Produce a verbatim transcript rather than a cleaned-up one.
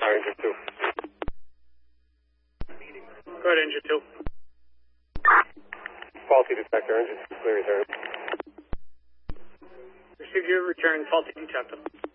Fire engine two. Go ahead, engine two. Faulty detector, engine two, clear return. Receive your return, faulty detector.